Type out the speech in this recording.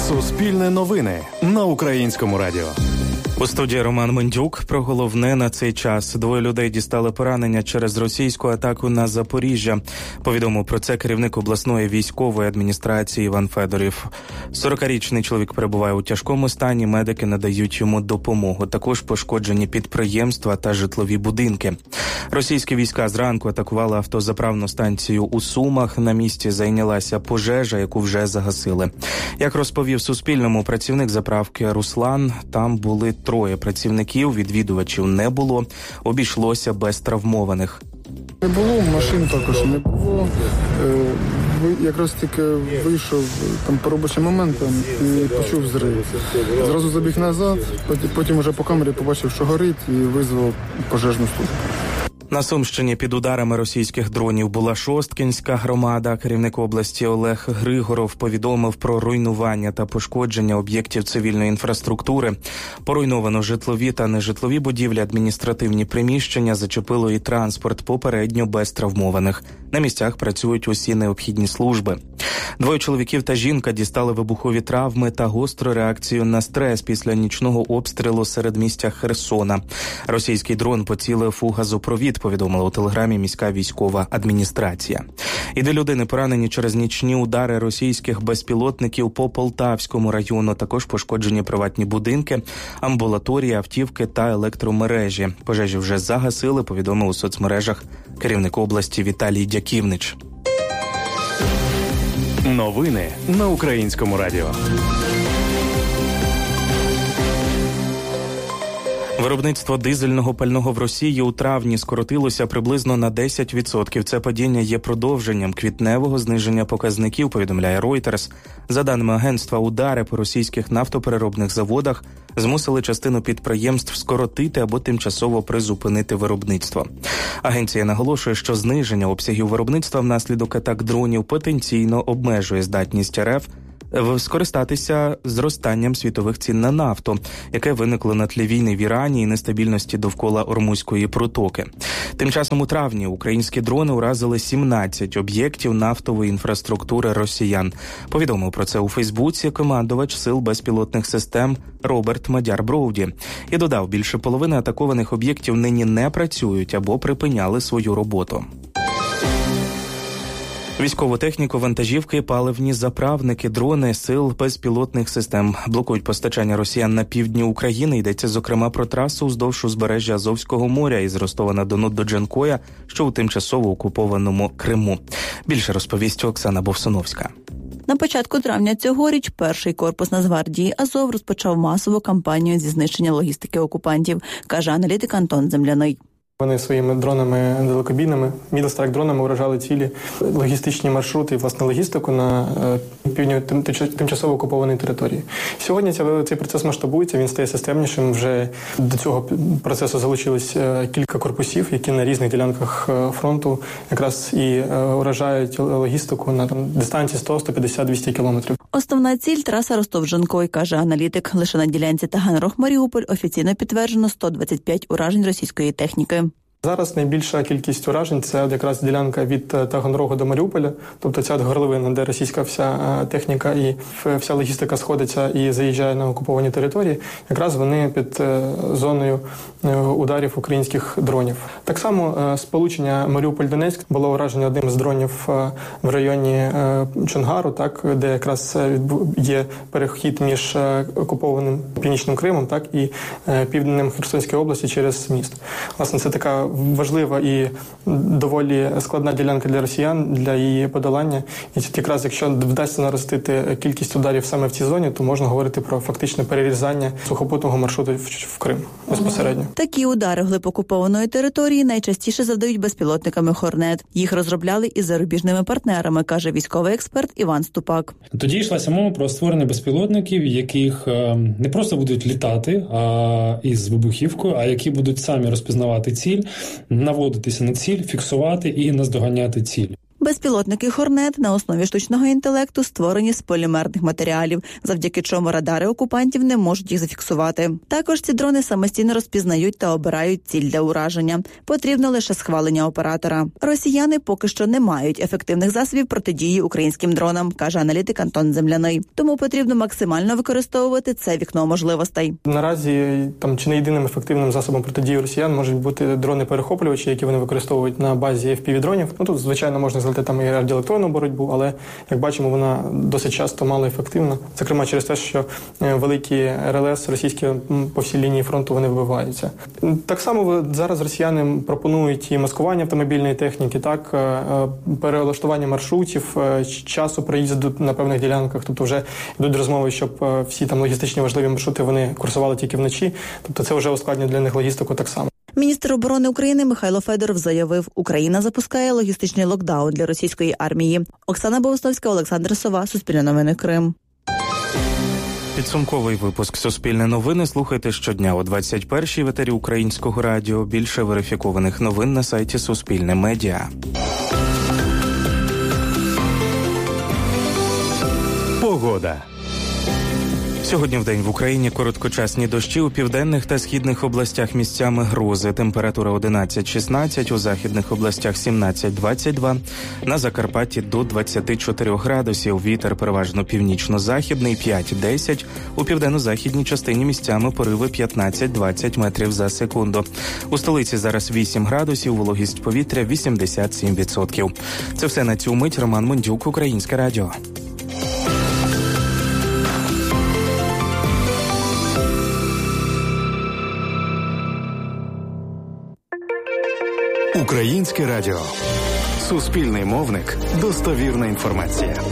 Суспільне новини на Українському радіо. У студії Роман Мендюк. Про головне на цей час. 2 людей дістали поранення через російську атаку на Запоріжжя. Повідомив про це керівник обласної військової адміністрації Іван Федорів. 40-річний чоловік перебуває у тяжкому стані, медики надають йому допомогу. Також пошкоджені підприємства та житлові будинки. Російські війська зранку атакували автозаправну станцію у Сумах. На місці зайнялася пожежа, яку вже загасили. Як розповів Суспільному працівник заправки Руслан, там були 3 працівників, відвідувачів не було, обійшлося без травмованих. Не було, машин також не було. Якраз тільки вийшов там по робочим моментам і почув взрив. Зразу забіг назад, потім вже по камері побачив, що горить, і визвав пожежну службу. На Сумщині під ударами російських дронів була Шосткінська громада. Керівник області Олег Григоров повідомив про руйнування та пошкодження об'єктів цивільної інфраструктури. Поруйновано житлові та нежитлові будівлі, адміністративні приміщення, зачепило і транспорт, попередньо без травмованих. На місцях працюють усі необхідні служби. 2 чоловіків та жінка дістали вибухові травми та гостру реакцію на стрес після нічного обстрілу середмістя Херсона. Російський дрон поцілив у газопровід, повідомила у телеграмі міська військова адміністрація. І 2 людини поранені через нічні удари російських безпілотників по Полтавському району. Також пошкоджені приватні будинки, амбулаторії, автівки та електромережі. Пожежі вже загасили, повідомив у соцмережах керівник області Віталій Дяківнич. Новини на Українському радіо. Виробництво дизельного пального в Росії у травні скоротилося приблизно на 10%. Це падіння є продовженням квітневого зниження показників, повідомляє Reuters. За даними агентства, удари по російських нафтопереробних заводах змусили частину підприємств скоротити або тимчасово призупинити виробництво. Агенція наголошує, що зниження обсягів виробництва внаслідок атак дронів потенційно обмежує здатність РФ скористатися зростанням світових цін на нафту, яке виникло на тлі війни в Ірані і нестабільності довкола Ормузької протоки. Тим часом у травні українські дрони уразили 17 об'єктів нафтової інфраструктури росіян. Повідомив про це у Фейсбуці командувач Сил безпілотних систем Роберт Мадяр-Броуді. І додав, більше половини атакованих об'єктів нині не працюють або припиняли свою роботу. Військову техніку, вантажівки, паливні заправники, дрони Сил безпілотних систем блокують постачання росіян на півдні України. Йдеться, зокрема, про трасу вздовж узбережжя Азовського моря із Ростова-на-Дону до Джанкоя, що у тимчасово окупованому Криму. Більше розповість Оксана Бовсуновська. На початку травня цьогоріч перший корпус Нацгвардії Азов розпочав масову кампанію зі знищення логістики окупантів, каже аналітик Антон Земляний. Вони своїми дронами далекобійними, мідл-страйк-дронами вражали цілі логістичні маршрути і, власне, логістику на півдні тимчасово окупованій території. Сьогодні цей процес масштабується, він стає системнішим. Вже до цього процесу залучились кілька корпусів, які на різних ділянках фронту якраз і вражають логістику на дистанції 100, 150, 200 кілометрів. Основна ціль – траса Ростов-Джанкой, каже аналітик. Лише на ділянці Таганрог-Маріуполь офіційно підтверджено 125 уражень російської техніки. Зараз найбільша кількість уражень – це якраз ділянка від Таганрогу до Маріуполя, тобто ця горловина, де російська вся техніка і вся логістика сходиться і заїжджає на окуповані території, якраз вони під зоною ударів українських дронів. Так само сполучення Маріуполь-Донецьк було уражено одним з дронів в районі Чонгару, так, де якраз є перехід між окупованим Північним Кримом, так, і південним Херсонської області через міст. Власне, це така важлива і доволі складна ділянка для росіян, для її подолання. І якраз якщо вдасться наростити кількість ударів саме в цій зоні, то можна говорити про фактичне перерізання сухопутного маршруту в Крим безпосередньо. Такі удари вглиб окупованої території найчастіше завдають безпілотниками «Хорнет». Їх розробляли із зарубіжними партнерами, каже військовий експерт Іван Ступак. Тоді йшлася мова про створення безпілотників, яких не просто будуть літати із вибухівкою, а які будуть самі розпізнавати ціль, наводитися на ціль, фіксувати і наздоганяти ціль. Безпілотники «Хорнет» на основі штучного інтелекту створені з полімерних матеріалів, завдяки чому радари окупантів не можуть їх зафіксувати. Також ці дрони самостійно розпізнають та обирають ціль для ураження. Потрібно лише схвалення оператора. Росіяни поки що не мають ефективних засобів протидії українським дронам, каже аналітик Антон Земляний. Тому потрібно максимально використовувати це вікно можливостей. Наразі чи не єдиним ефективним засобом протидії росіян можуть бути дрони-перехоплювачі, які вони використовують на базі FPV-дронів. Тут, звичайно, можна злити і радіоелектронну боротьбу, але, як бачимо, вона досить часто мало ефективна. Зокрема, через те, що великі РЛС російські по всій лінії фронту вони вбиваються. Так само зараз росіяни пропонують і маскування автомобільної техніки, так, перелаштування маршрутів, часу проїзду на певних ділянках. Тобто вже йдуть розмови, щоб всі логістичні важливі маршрути вони курсували тільки вночі. Тобто це вже ускладнює для них логістику так само. Міністр оборони України Михайло Федоров заявив, Україна запускає логістичний локдаун для російської армії. Оксана Богуславська, Олександр Сова, Суспільне новини, Крим. Підсумковий випуск «Суспільне новини» слухайте щодня о 21-й в етері Українського радіо. Більше верифікованих новин на сайті Суспільне Медіа. Погода. Сьогодні вдень в Україні короткочасні дощі, у південних та східних областях місцями грози. Температура 11-16, у західних областях 17-22, на Закарпатті до 24 градусів. Вітер переважно північно-західний 5-10, у південно-західній частині місцями пориви 15-20 метрів за секунду. У столиці зараз 8 градусів, вологість повітря 87%. Це все на цю мить. Роман Мондюк, Українське радіо. Українське радіо. Суспільний мовник. Достовірна інформація.